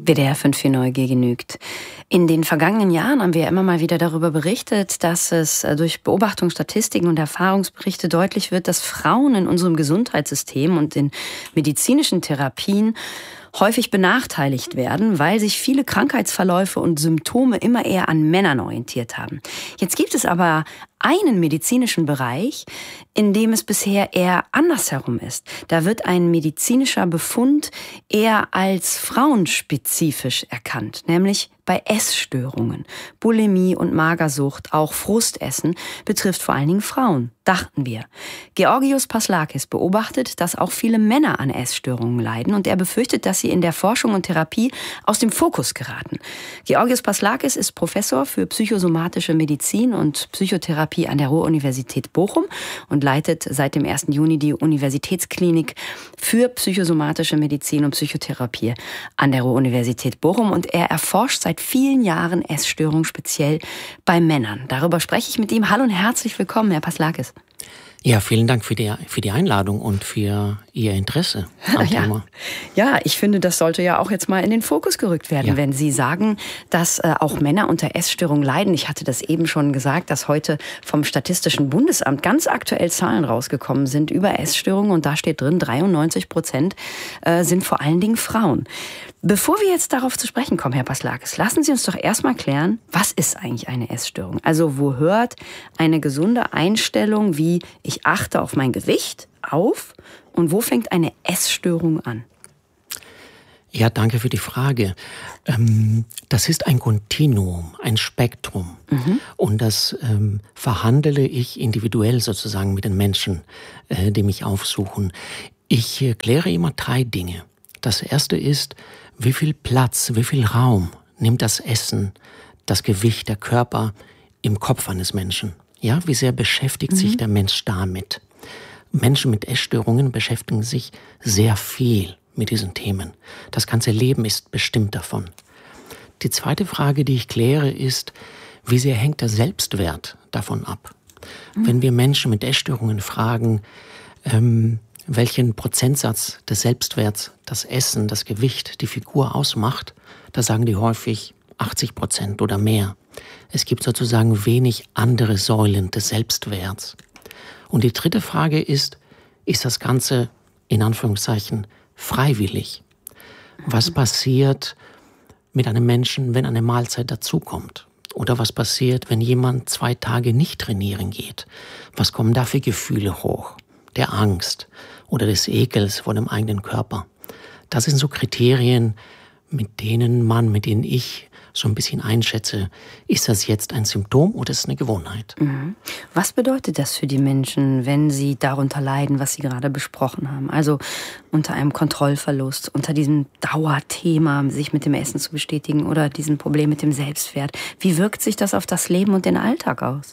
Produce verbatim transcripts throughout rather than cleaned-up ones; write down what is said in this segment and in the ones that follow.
W D R fünf für Neugier genügt. In den vergangenen Jahren haben wir immer mal wieder darüber berichtet, dass es durch Beobachtung, Statistiken und Erfahrungsberichte deutlich wird, dass Frauen in unserem Gesundheitssystem und in medizinischen Therapien häufig benachteiligt werden, weil sich viele Krankheitsverläufe und Symptome immer eher an Männern orientiert haben. Jetzt gibt es aber einen medizinischen Bereich, in dem es bisher eher andersherum ist. Da wird ein medizinischer Befund eher als frauenspezifisch erkannt, nämlich bei Essstörungen. Bulimie und Magersucht, auch Frustessen, betrifft vor allen Dingen Frauen, dachten wir. Georgios Paslakis beobachtet, dass auch viele Männer an Essstörungen leiden und er befürchtet, dass sie in der Forschung und Therapie aus dem Fokus geraten. Georgios Paslakis ist Professor für psychosomatische Medizin und Psychotherapie an der Ruhr-Universität Bochum und leitet seit dem ersten Juni die Universitätsklinik für psychosomatische Medizin und Psychotherapie an der Ruhr-Universität Bochum und er erforscht seit vielen Jahren Essstörungen, speziell bei Männern. Darüber spreche ich mit ihm. Hallo und herzlich willkommen, Herr Paslakis. Ja, vielen Dank für die, für die Einladung und für Ihr Interesse am ja. Thema. Ja, ich finde, das sollte ja auch jetzt mal in den Fokus gerückt werden, ja. wenn Sie sagen, dass äh, auch Männer unter Essstörungen leiden. Ich hatte das eben schon gesagt, dass heute vom Statistischen Bundesamt ganz aktuell Zahlen rausgekommen sind über Essstörungen und da steht drin, dreiundneunzig Prozent äh, sind vor allen Dingen Frauen. Bevor wir jetzt darauf zu sprechen kommen, Herr Paslakis, lassen Sie uns doch erstmal klären, was ist eigentlich eine Essstörung? Also wo hört eine gesunde Einstellung wie ich achte auf mein Gewicht auf und wo fängt eine Essstörung an? Ja, danke für die Frage. Ähm, das ist ein Kontinuum, ein Spektrum. Mhm. Und das ähm, verhandle ich individuell sozusagen mit den Menschen, äh, die mich aufsuchen. Ich äh, kläre immer drei Dinge. Das erste ist, wie viel Platz, wie viel Raum nimmt das Essen, das Gewicht, der Körper im Kopf eines Menschen? Ja, wie sehr beschäftigt mhm. sich der Mensch damit? Menschen mit Essstörungen beschäftigen sich sehr viel mit diesen Themen. Das ganze Leben ist bestimmt davon. Die zweite Frage, die ich kläre, ist, wie sehr hängt der Selbstwert davon ab? Mhm. Wenn wir Menschen mit Essstörungen fragen, ähm, welchen Prozentsatz des Selbstwerts das Essen, das Gewicht, die Figur ausmacht, da sagen die häufig achtzig Prozent oder mehr. Es gibt sozusagen wenig andere Säulen des Selbstwerts. Und die dritte Frage ist, ist das Ganze in Anführungszeichen freiwillig? Was passiert mit einem Menschen, wenn eine Mahlzeit dazukommt? Oder was passiert, wenn jemand zwei Tage nicht trainieren geht? Was kommen da für Gefühle hoch? Der Angst oder des Ekels vor dem eigenen Körper. Das sind so Kriterien, mit denen man, mit denen ich so ein bisschen einschätze, ist das jetzt ein Symptom oder ist es eine Gewohnheit? Mhm. Was bedeutet das für die Menschen, wenn sie darunter leiden, was Sie gerade besprochen haben? Also unter einem Kontrollverlust, unter diesem Dauerthema, sich mit dem Essen zu bestätigen oder diesem Problem mit dem Selbstwert. Wie wirkt sich das auf das Leben und den Alltag aus?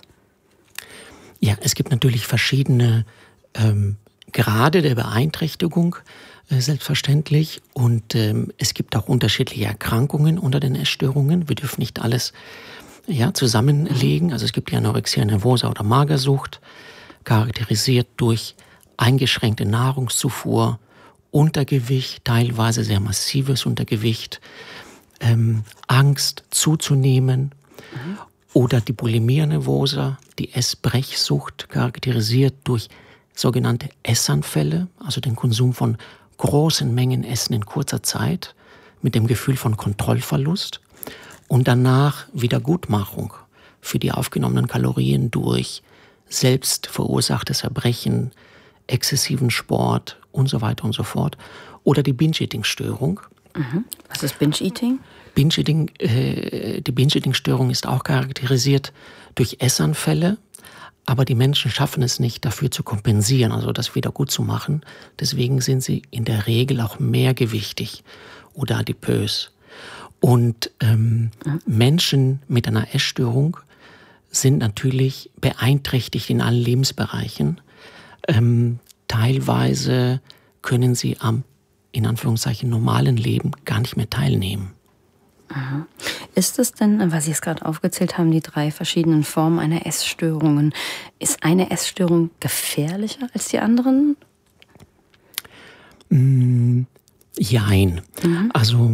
Ja, es gibt natürlich verschiedene ähm, Grade der Beeinträchtigung, äh, selbstverständlich. Und ähm, es gibt auch unterschiedliche Erkrankungen unter den Essstörungen. Wir dürfen nicht alles ja, zusammenlegen. Also es gibt die Anorexia nervosa oder Magersucht, charakterisiert durch eingeschränkte Nahrungszufuhr, Untergewicht, teilweise sehr massives Untergewicht, ähm, Angst zuzunehmen. Mhm. Oder die Bulimia nervosa, die Essbrechsucht, charakterisiert durch sogenannte Essanfälle, also den Konsum von großen Mengen Essen in kurzer Zeit, mit dem Gefühl von Kontrollverlust und danach Wiedergutmachung für die aufgenommenen Kalorien durch selbst verursachtes Erbrechen, exzessiven Sport und so weiter und so fort. Oder die Binge-Eating-Störung. Mhm. Was ist Binge-Eating? Binge-Eating, äh, die Binge-Eating-Störung ist auch charakterisiert durch Essanfälle, aber die Menschen schaffen es nicht, dafür zu kompensieren, also das wieder gut zu machen. Deswegen sind sie in der Regel auch mehrgewichtig oder adipös. Und ähm, mhm. Menschen mit einer Essstörung sind natürlich beeinträchtigt in allen Lebensbereichen. Ähm, teilweise können sie am, in Anführungszeichen, normalen Leben gar nicht mehr teilnehmen. Mhm. Ist es denn, was Sie jetzt gerade aufgezählt haben, die drei verschiedenen Formen einer Essstörung, ist eine Essstörung gefährlicher als die anderen? Mm, jein. Mhm. Also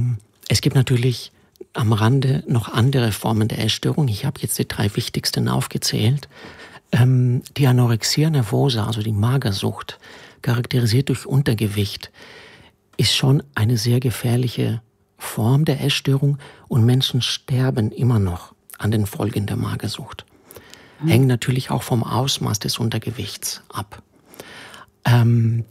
Es gibt natürlich am Rande noch andere Formen der Essstörung. Ich habe jetzt die drei wichtigsten aufgezählt. Ähm, die Anorexia nervosa, also die Magersucht, charakterisiert durch Untergewicht, ist schon eine sehr gefährliche Form der Essstörung und Menschen sterben immer noch an den Folgen der Magersucht. Mhm. Hängt natürlich auch vom Ausmaß des Untergewichts ab. Ähm,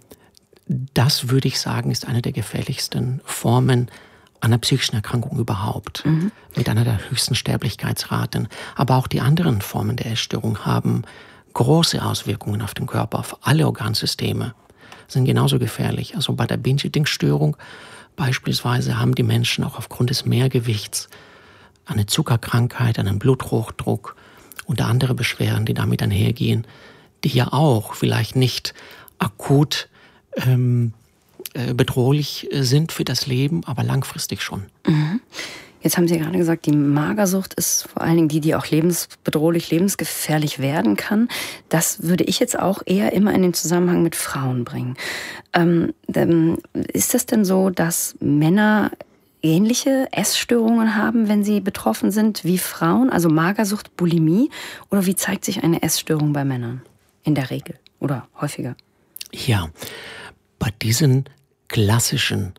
das würde ich sagen, ist eine der gefährlichsten Formen einer psychischen Erkrankung überhaupt, mhm. mit einer der höchsten Sterblichkeitsraten. Aber auch die anderen Formen der Essstörung haben große Auswirkungen auf den Körper, auf alle Organsysteme, sind genauso gefährlich. Also bei der Binge-Eating-Störung beispielsweise haben die Menschen auch aufgrund des Mehrgewichts eine Zuckerkrankheit, einen Bluthochdruck und andere Beschwerden, die damit einhergehen, die ja auch vielleicht nicht akut ähm, äh, bedrohlich sind für das Leben, aber langfristig schon. Mhm. Jetzt haben Sie gerade gesagt, die Magersucht ist vor allen Dingen die, die auch lebensbedrohlich, lebensgefährlich werden kann. Das würde ich jetzt auch eher immer in den Zusammenhang mit Frauen bringen. Ähm, ist das denn so, dass Männer ähnliche Essstörungen haben, wenn sie betroffen sind, wie Frauen? Also Magersucht, Bulimie? Oder wie zeigt sich eine Essstörung bei Männern in der Regel oder häufiger? Ja, bei diesen klassischen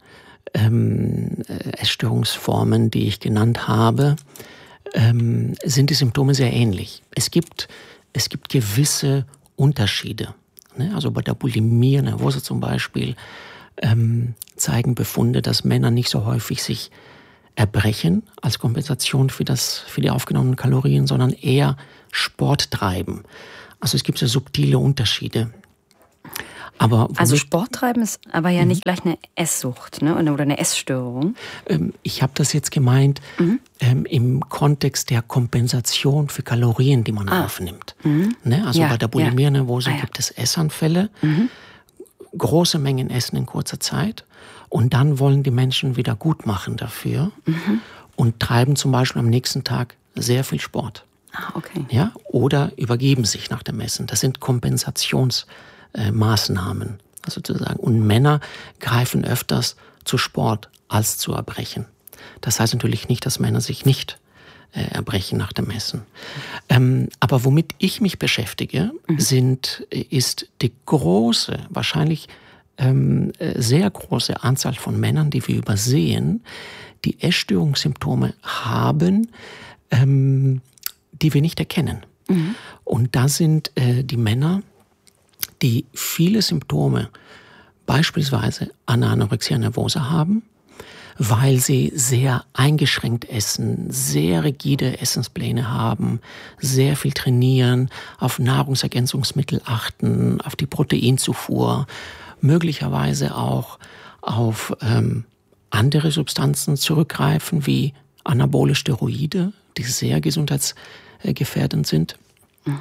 Ähm, Essstörungsformen, die ich genannt habe, ähm, sind die Symptome sehr ähnlich. Es gibt, es gibt gewisse Unterschiede. Ne? Also bei der Bulimie nervosa zum Beispiel ähm, zeigen Befunde, dass Männer nicht so häufig sich erbrechen als Kompensation für, das, für die aufgenommenen Kalorien, sondern eher Sport treiben. Also es gibt so subtile Unterschiede. Aber also Sport treiben ist aber ja nicht gleich eine Esssucht, ne? Oder eine Essstörung. Ähm, ich habe das jetzt gemeint mhm. ähm, im Kontext der Kompensation für Kalorien, die man ah. aufnimmt. Mhm. Ne? Also ja, bei der Bulimie ja. nervosa ah, ja. gibt es Essanfälle, mhm. große Mengen Essen in kurzer Zeit und dann wollen die Menschen wieder gut machen dafür mhm. und treiben zum Beispiel am nächsten Tag sehr viel Sport. Ah, okay. Ja? Oder übergeben sich nach dem Essen. Das sind Kompensations Äh, Maßnahmen, sozusagen. Und Männer greifen öfters zu Sport als zu Erbrechen. Das heißt natürlich nicht, dass Männer sich nicht äh, erbrechen nach dem Essen. Ähm, aber womit ich mich beschäftige, mhm. sind, ist die große, wahrscheinlich ähm, sehr große Anzahl von Männern, die wir übersehen, die Essstörungssymptome haben, ähm, die wir nicht erkennen. Mhm. Und da sind äh, die Männer, die viele Symptome, beispielsweise Anorexia nervosa haben, weil sie sehr eingeschränkt essen, sehr rigide Essenspläne haben, sehr viel trainieren, auf Nahrungsergänzungsmittel achten, auf die Proteinzufuhr, möglicherweise auch auf ähm, andere Substanzen zurückgreifen, wie anabole Steroide, die sehr gesundheitsgefährdend sind. Mhm.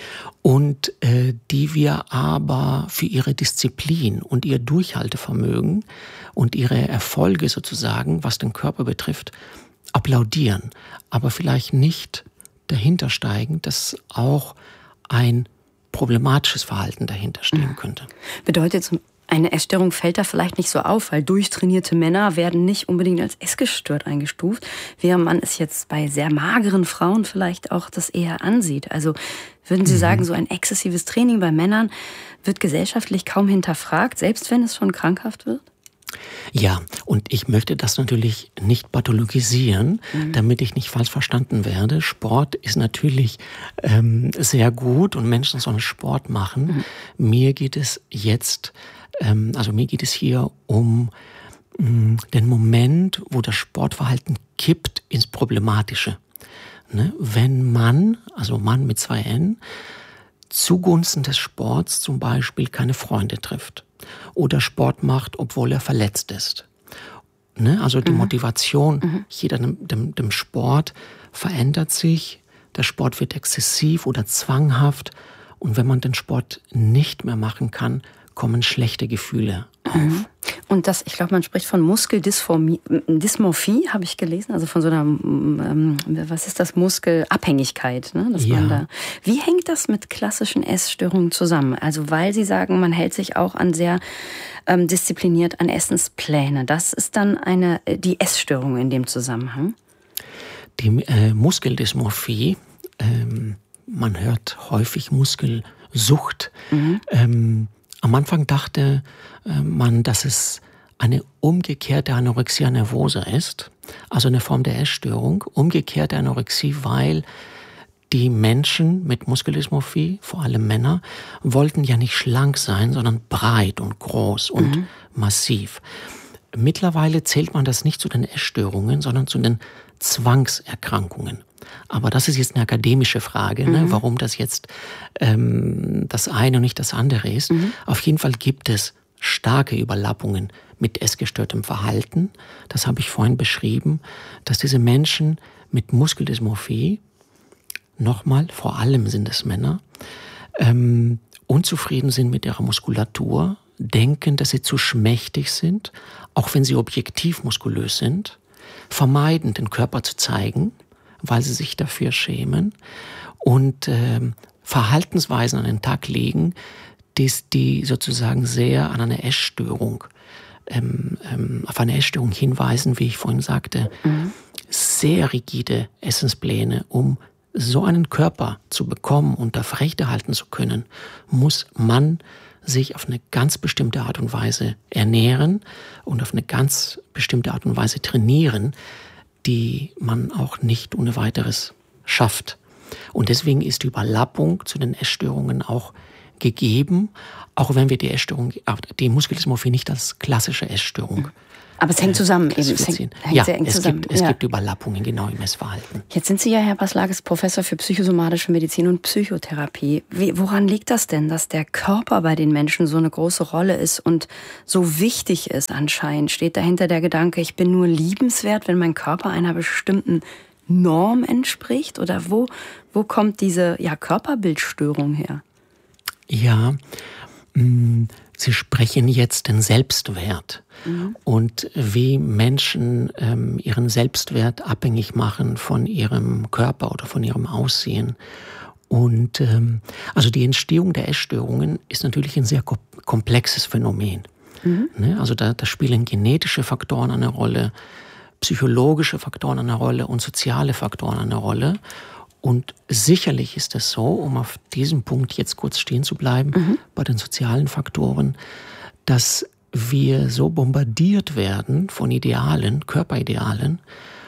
Und äh, die wir aber für ihre Disziplin und ihr Durchhaltevermögen und ihre Erfolge sozusagen, was den Körper betrifft, applaudieren, aber vielleicht nicht dahinter steigen, dass auch ein problematisches Verhalten dahinter stehen könnte. Bedeutet, eine Essstörung fällt da vielleicht nicht so auf, weil durchtrainierte Männer werden nicht unbedingt als essgestört eingestuft, während man es jetzt bei sehr mageren Frauen vielleicht auch das eher ansieht. Also würden Sie mhm. sagen, so ein exzessives Training bei Männern wird gesellschaftlich kaum hinterfragt, selbst wenn es schon krankhaft wird? Ja, und ich möchte das natürlich nicht pathologisieren, mhm. damit ich nicht falsch verstanden werde. Sport ist natürlich ähm, sehr gut und Menschen sollen Sport machen. Mhm. Mir geht es jetzt, ähm, also mir geht es hier um mh, den Moment, wo das Sportverhalten kippt ins Problematische. Ne? Wenn man, also Mann mit zwei N, zugunsten des Sports zum Beispiel keine Freunde trifft oder Sport macht, obwohl er verletzt ist. Ne? Also die mhm. Motivation mhm. hier dem, dem, dem Sport verändert sich, der Sport wird exzessiv oder zwanghaft und wenn man den Sport nicht mehr machen kann, kommen schlechte Gefühle auf. Mhm. Und das, ich glaube, man spricht von Muskeldysmorphie, Dysmorphie, habe ich gelesen, also von so einer, ähm, was ist das, Muskelabhängigkeit. Ne? Dass ja. man da, wie hängt das mit klassischen Essstörungen zusammen? Also weil Sie sagen, man hält sich auch an sehr ähm, diszipliniert an Essenspläne. Das ist dann eine die Essstörung in dem Zusammenhang? Die äh, Muskeldysmorphie, ähm, man hört häufig Muskelsucht. Mhm. Ähm, am Anfang dachte äh, man, dass es eine umgekehrte Anorexia nervosa ist, also eine Form der Essstörung, umgekehrte Anorexie, weil die Menschen mit Muskeldysmorphie, vor allem Männer, wollten ja nicht schlank sein, sondern breit und groß und mhm. massiv. Mittlerweile zählt man das nicht zu den Essstörungen, sondern zu den Zwangserkrankungen. Aber das ist jetzt eine akademische Frage, mhm. ne, warum das jetzt ähm, das eine und nicht das andere ist. Mhm. Auf jeden Fall gibt es starke Überlappungen mit essgestörtem Verhalten. Das habe ich vorhin beschrieben, dass diese Menschen mit Muskeldysmorphie, nochmal, vor allem sind es Männer, ähm, unzufrieden sind mit ihrer Muskulatur, denken, dass sie zu schmächtig sind, auch wenn sie objektiv muskulös sind, vermeiden, den Körper zu zeigen, weil sie sich dafür schämen und äh, Verhaltensweisen an den Tag legen, die, die sozusagen sehr an eine Essstörung, ähm, ähm, auf eine Essstörung hinweisen, wie ich vorhin sagte. Mhm. Sehr rigide Essenspläne, um so einen Körper zu bekommen und aufrechterhalten zu können, muss man sich auf eine ganz bestimmte Art und Weise ernähren und auf eine ganz bestimmte Art und Weise trainieren, die man auch nicht ohne weiteres schafft. Und deswegen ist die Überlappung zu den Essstörungen auch gegeben, auch wenn wir die Essstörung, die Muskeldysmorphie nicht als klassische Essstörung. Aber es hängt zusammen. Eben. Es hängt, hängt ja, sehr eng es zusammen. Gibt, es ja. gibt Überlappungen genau im Essverhalten. Jetzt sind Sie ja, Herr Baslakis, Professor für psychosomatische Medizin und Psychotherapie. Wie, woran liegt das denn, dass der Körper bei den Menschen so eine große Rolle ist und so wichtig ist anscheinend? Steht dahinter der Gedanke, ich bin nur liebenswert, wenn mein Körper einer bestimmten Norm entspricht? Oder wo, wo kommt diese ja, Körperbildstörung her? Ja, mh, Sie sprechen jetzt den Selbstwert mhm. und wie Menschen ähm, ihren Selbstwert abhängig machen von ihrem Körper oder von ihrem Aussehen. Und ähm, also die Entstehung der Essstörungen ist natürlich ein sehr ko- komplexes Phänomen. Mhm. Ne? Also da, da spielen genetische Faktoren eine Rolle, psychologische Faktoren eine Rolle und soziale Faktoren eine Rolle. Und sicherlich ist es so, um auf diesem Punkt jetzt kurz stehen zu bleiben, mhm. bei den sozialen Faktoren, dass wir so bombardiert werden von Idealen, Körperidealen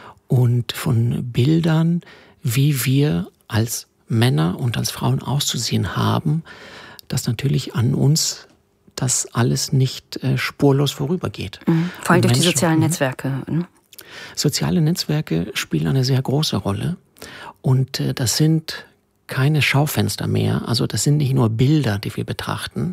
und von Bildern, wie wir als Männer und als Frauen auszusehen haben, dass natürlich an uns das alles nicht äh, spurlos vorübergeht. Mhm. Vor allem durch Menschen, die sozialen Netzwerke. Ne? Soziale Netzwerke spielen eine sehr große Rolle. Und äh, das sind keine Schaufenster mehr, also das sind nicht nur Bilder, die wir betrachten,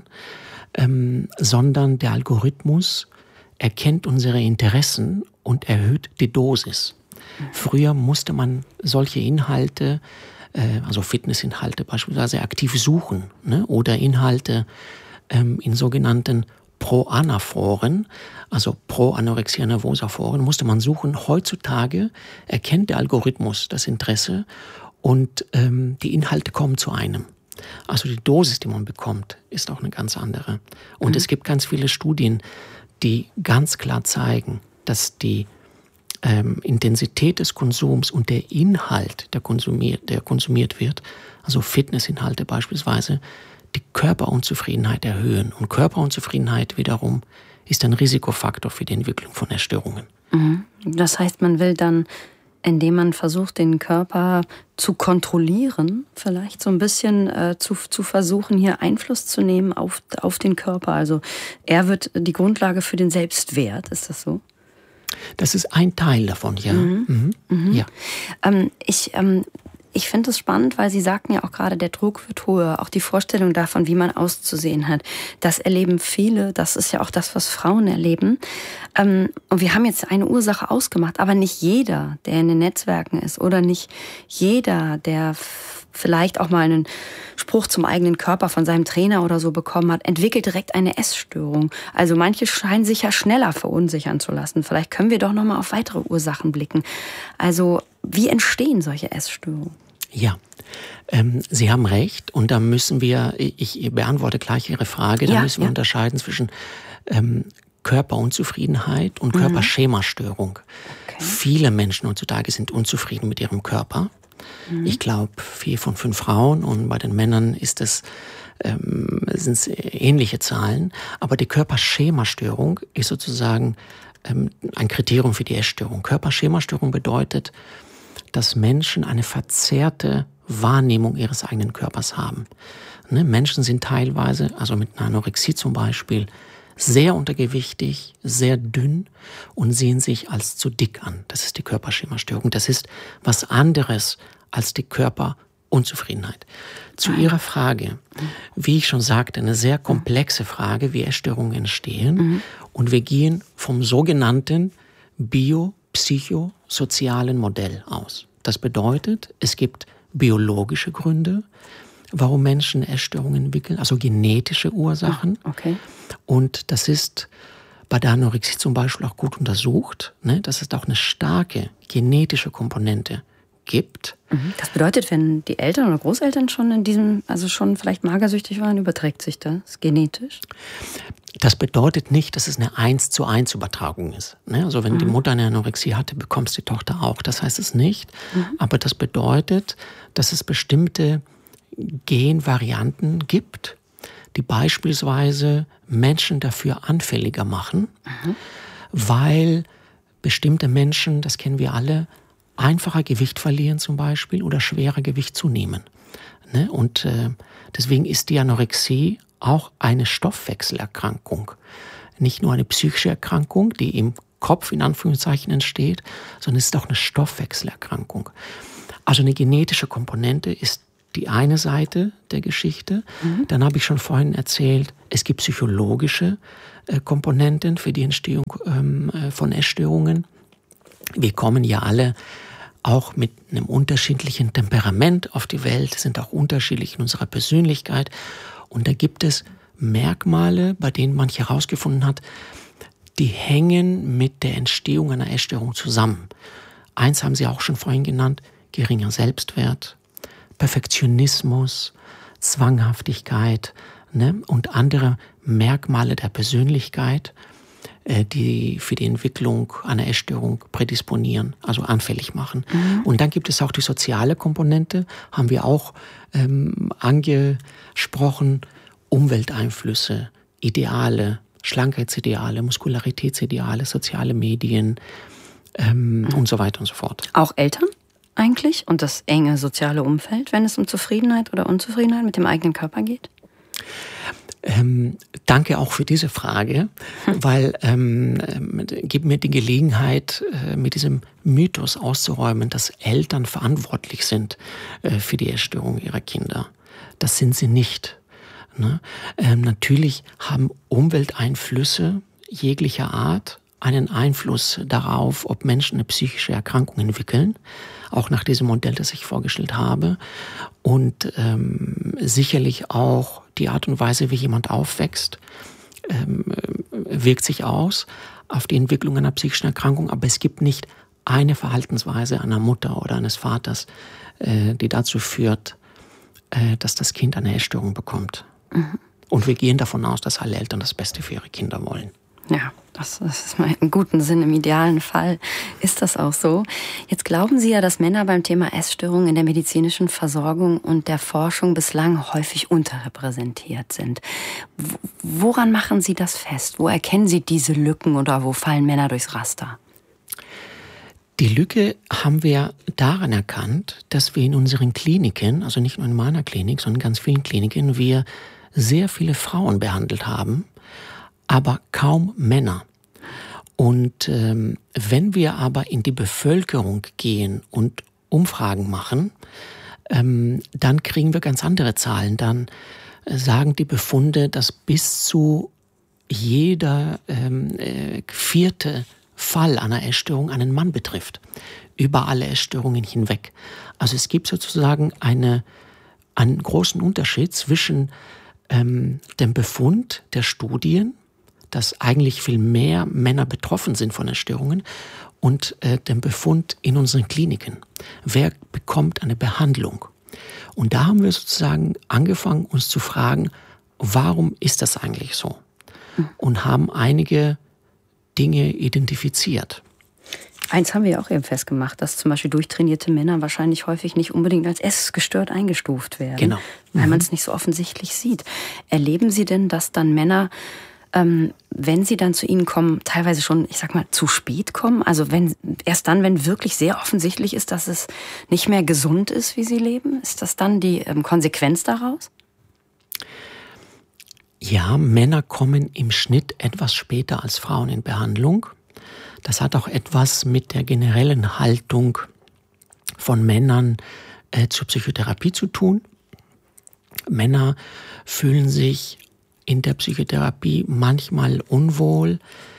ähm, sondern der Algorithmus erkennt unsere Interessen und erhöht die Dosis. Mhm. Früher musste man solche Inhalte, äh, also Fitnessinhalte beispielsweise, aktiv suchen, ne? Oder Inhalte ähm, in sogenannten Pro-Ana-Foren, also Pro-Anorexia-Nervosa-Foren, musste man suchen. Heutzutage erkennt der Algorithmus das Interesse und ähm, die Inhalte kommen zu einem. Also die Dosis, die man bekommt, ist auch eine ganz andere. Und mhm. es gibt ganz viele Studien, die ganz klar zeigen, dass die ähm, Intensität des Konsums und der Inhalt, der konsumiert, der konsumiert wird, also Fitnessinhalte beispielsweise, die Körperunzufriedenheit erhöhen. Und Körperunzufriedenheit wiederum ist ein Risikofaktor für die Entwicklung von Essstörungen. Mhm. Das heißt, man will dann, indem man versucht, den Körper zu kontrollieren, vielleicht so ein bisschen äh, zu, zu versuchen, hier Einfluss zu nehmen auf, auf den Körper. Also er wird die Grundlage für den Selbstwert, ist das so? Das ist ein Teil davon, ja. Mhm. Mhm. Mhm. ja. Ähm, ich... Ähm, ich finde es spannend, weil Sie sagten ja auch gerade, der Druck wird höher. Auch die Vorstellung davon, wie man auszusehen hat. Das erleben viele. Das ist ja auch das, was Frauen erleben. Und wir haben jetzt eine Ursache ausgemacht. Aber nicht jeder, der in den Netzwerken ist oder nicht jeder, der vielleicht auch mal einen Spruch zum eigenen Körper von seinem Trainer oder so bekommen hat, entwickelt direkt eine Essstörung. Also manche scheinen sich ja schneller verunsichern zu lassen. Vielleicht können wir doch noch mal auf weitere Ursachen blicken. Also wie entstehen solche Essstörungen? Ja, ähm, Sie haben recht. Und da müssen wir, ich beantworte gleich Ihre Frage, da ja, müssen wir ja. unterscheiden zwischen ähm, Körperunzufriedenheit und mhm. Körperschemastörung. Okay. Viele Menschen heutzutage sind unzufrieden mit ihrem Körper. Mhm. Ich glaube, vier von fünf Frauen, und bei den Männern ist es, ähm, sind es ähnliche Zahlen. Aber die Körperschemastörung ist sozusagen ähm, ein Kriterium für die Essstörung. Körperschemastörung bedeutet, dass Menschen eine verzerrte Wahrnehmung ihres eigenen Körpers haben. Ne? Menschen sind teilweise, also mit einer Anorexie zum Beispiel, sehr untergewichtig, sehr dünn und sehen sich als zu dick an. Das ist die Körperschemastörung. Das ist was anderes als die Körperunzufriedenheit. Zu ah. Ihrer Frage, wie ich schon sagte, eine sehr komplexe Frage, wie Essstörungen entstehen. Mhm. Und wir gehen vom sogenannten biopsychosozialen Modell aus. Das bedeutet, es gibt biologische Gründe, warum Menschen Essstörungen entwickeln, also genetische Ursachen. Ah, okay. Und das ist bei der Anorexie zum Beispiel auch gut untersucht, ne, dass es auch eine starke genetische Komponente gibt. Das bedeutet, wenn die Eltern oder Großeltern schon in diesem, also schon vielleicht magersüchtig waren, überträgt sich das genetisch? Das bedeutet nicht, dass es eine eins zu eins Übertragung ist. Ne? Also wenn mhm. die Mutter eine Anorexie hatte, bekommt die Tochter auch. Das heißt es nicht. Mhm. Aber das bedeutet, dass es bestimmte Genvarianten gibt, die beispielsweise Menschen dafür anfälliger machen, mhm. weil bestimmte Menschen, das kennen wir alle, einfacher Gewicht verlieren zum Beispiel oder schwerer Gewicht zunehmen. Ne? Und äh, deswegen ist die Anorexie auch eine Stoffwechselerkrankung. Nicht nur eine psychische Erkrankung, die im Kopf in Anführungszeichen entsteht, sondern es ist auch eine Stoffwechselerkrankung. Also eine genetische Komponente ist die eine Seite der Geschichte. Mhm. Dann habe ich schon vorhin erzählt, es gibt psychologische äh, Komponenten für die Entstehung ähm, von Essstörungen. Wir kommen ja alle auch mit einem unterschiedlichen Temperament auf die Welt, sind auch unterschiedlich in unserer Persönlichkeit. Und da gibt es Merkmale, bei denen man herausgefunden hat, die hängen mit der Entstehung einer Essstörung zusammen. Eins haben Sie auch schon vorhin genannt, geringer Selbstwert, Perfektionismus, Zwanghaftigkeit, ne, und andere Merkmale der Persönlichkeit, äh, die für die Entwicklung einer Essstörung prädisponieren, also anfällig machen. Mhm. Und dann gibt es auch die soziale Komponente, haben wir auch ähm, angesprochen, Umwelteinflüsse, Ideale, Schlankheitsideale, Muskularitätsideale, soziale Medien ähm, mhm. und so weiter und so fort. Auch Eltern eigentlich und das enge soziale Umfeld, wenn es um Zufriedenheit oder Unzufriedenheit mit dem eigenen Körper geht? Ähm, danke auch für diese Frage, hm. weil ähm, ähm, gibt mir die Gelegenheit, äh, mit diesem Mythos auszuräumen, dass Eltern verantwortlich sind äh, für die Essstörung ihrer Kinder. Das sind sie nicht. Ne? Ähm, natürlich haben Umwelteinflüsse jeglicher Art einen Einfluss darauf, ob Menschen eine psychische Erkrankung entwickeln, auch nach diesem Modell, das ich vorgestellt habe. Und ähm, sicherlich auch die Art und Weise, wie jemand aufwächst, ähm, wirkt sich aus auf die Entwicklung einer psychischen Erkrankung. Aber es gibt nicht eine Verhaltensweise einer Mutter oder eines Vaters, äh, die dazu führt, äh, dass das Kind eine Essstörung bekommt. Mhm. Und wir gehen davon aus, dass alle Eltern das Beste für ihre Kinder wollen. Ja, das, das ist mal im guten Sinn, im idealen Fall ist das auch so. Jetzt glauben Sie ja, dass Männer beim Thema Essstörungen in der medizinischen Versorgung und der Forschung bislang häufig unterrepräsentiert sind. Woran machen Sie das fest? Wo erkennen Sie diese Lücken oder wo fallen Männer durchs Raster? Die Lücke haben wir daran erkannt, dass wir in unseren Kliniken, also nicht nur in meiner Klinik, sondern in ganz vielen Kliniken, wir sehr viele Frauen behandelt haben, aber kaum Männer. Und ähm, wenn wir aber in die Bevölkerung gehen und Umfragen machen, ähm, dann kriegen wir ganz andere Zahlen. Dann äh, sagen die Befunde, dass bis zu jeder ähm, äh, vierte Fall einer Essstörung einen Mann betrifft. Über alle Essstörungen hinweg. Also es gibt sozusagen eine, einen großen Unterschied zwischen ähm, dem Befund der Studien, dass eigentlich viel mehr Männer betroffen sind von Essstörungen, und äh, dem Befund in unseren Kliniken. Wer bekommt eine Behandlung? Und da haben wir sozusagen angefangen, uns zu fragen, warum ist das eigentlich so? Und haben einige Dinge identifiziert. Eins haben wir ja auch eben festgemacht, dass zum Beispiel durchtrainierte Männer wahrscheinlich häufig nicht unbedingt als essgestört eingestuft werden. Genau. Weil Mhm. man es nicht so offensichtlich sieht. Erleben Sie denn, dass dann Männer, ähm, wenn sie dann zu Ihnen kommen, teilweise schon, ich sag mal, zu spät kommen? Also wenn erst dann, wenn wirklich sehr offensichtlich ist, dass es nicht mehr gesund ist, wie sie leben? Ist das dann die ähm, Konsequenz daraus? Ja, Männer kommen im Schnitt etwas später als Frauen in Behandlung. Das hat auch etwas mit der generellen Haltung von Männern äh, zur Psychotherapie zu tun. Männer fühlen sich in der Psychotherapie manchmal unwohl,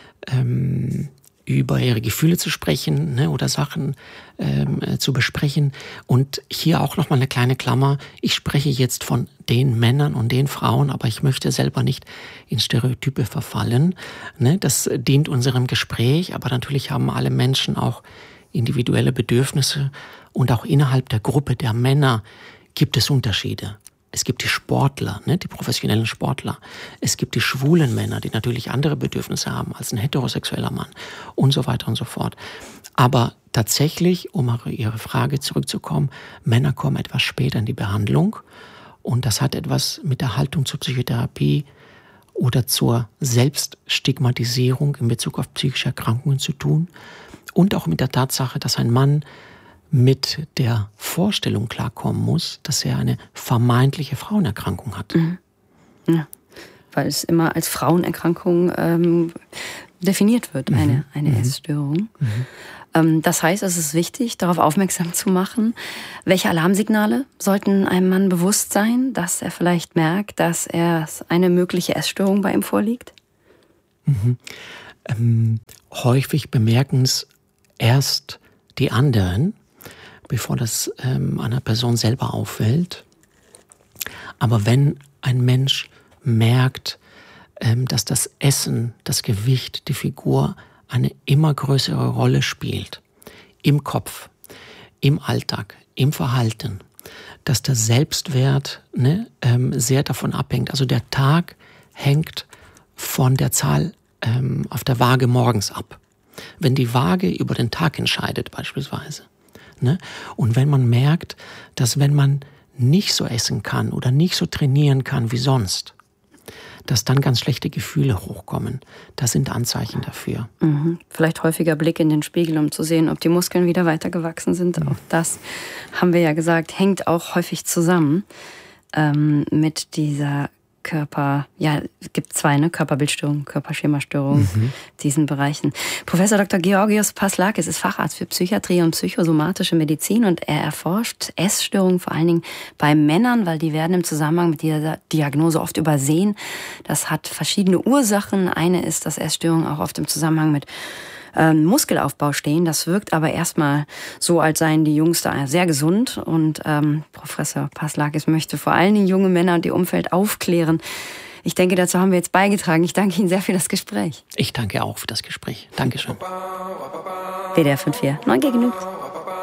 ähm, über ihre Gefühle zu sprechen, ne, oder Sachen ähm, äh, zu besprechen. Und hier auch nochmal eine kleine Klammer. Ich spreche jetzt von den Männern und den Frauen, aber ich möchte selber nicht in Stereotype verfallen. Ne, das dient unserem Gespräch, aber natürlich haben alle Menschen auch individuelle Bedürfnisse. Und auch innerhalb der Gruppe der Männer gibt es Unterschiede. Es gibt die Sportler, ne, die professionellen Sportler. Es gibt die schwulen Männer, die natürlich andere Bedürfnisse haben als ein heterosexueller Mann und so weiter und so fort. Aber tatsächlich, um auf Ihre Frage zurückzukommen, Männer kommen etwas später in die Behandlung und das hat etwas mit der Haltung zur Psychotherapie oder zur Selbststigmatisierung in Bezug auf psychische Erkrankungen zu tun und auch mit der Tatsache, dass ein Mann mit der Vorstellung klarkommen muss, dass er eine vermeintliche Frauenerkrankung hat. Mhm. Ja, weil es immer als Frauenerkrankung ähm, definiert wird, mhm. eine, eine mhm. Essstörung. Mhm. Ähm, das heißt, es ist wichtig, darauf aufmerksam zu machen. Welche Alarmsignale sollten einem Mann bewusst sein, dass er vielleicht merkt, dass er eine mögliche Essstörung bei ihm vorliegt? Mhm. Ähm, häufig bemerken es erst die anderen, bevor das ähm, einer Person selber auffällt. Aber wenn ein Mensch merkt, ähm, dass das Essen, das Gewicht, die Figur eine immer größere Rolle spielt, im Kopf, im Alltag, im Verhalten, dass der Selbstwert ne, ähm, sehr davon abhängt. Also der Tag hängt von der Zahl ähm, auf der Waage morgens ab. Wenn die Waage über den Tag entscheidet beispielsweise, ne? Und wenn man merkt, dass wenn man nicht so essen kann oder nicht so trainieren kann wie sonst, dass dann ganz schlechte Gefühle hochkommen. Das sind Anzeichen dafür. Mhm. Vielleicht häufiger Blick in den Spiegel, um zu sehen, ob die Muskeln wieder weiter gewachsen sind. Mhm. Auch das, haben wir ja gesagt, hängt auch häufig zusammen ähm, mit dieser Körper, ja, es gibt zwei, ne? Körperbildstörung, Körperschemastörung, mhm. diesen Bereichen. Professor Doktor Georgios Paslakis ist Facharzt für Psychiatrie und psychosomatische Medizin und er erforscht Essstörungen vor allen Dingen bei Männern, weil die werden im Zusammenhang mit dieser Diagnose oft übersehen. Das hat verschiedene Ursachen. Eine ist, dass Essstörungen auch oft im Zusammenhang mit ähm, Muskelaufbau stehen. Das wirkt aber erstmal so, als seien die Jungs da sehr gesund. Und ähm, Professor Paslakis möchte vor allen Dingen junge Männer und ihr Umfeld aufklären. Ich denke, dazu haben wir jetzt beigetragen. Ich danke Ihnen sehr für das Gespräch. Ich danke auch für das Gespräch. Dankeschön. W D R fünf vier, neun gegen null.